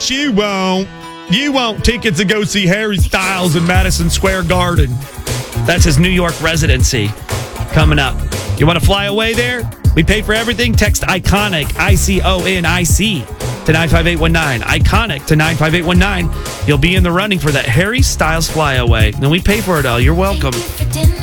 Yes, you won't. You won't tickets to go see Harry Styles in Madison Square Garden. That's his New York residency coming up. You want to fly away there? We pay for everything. Text ICONIC, ICONIC, to 95819. ICONIC to 95819. You'll be in the running for that Harry Styles flyaway. And we pay for it all. You're welcome.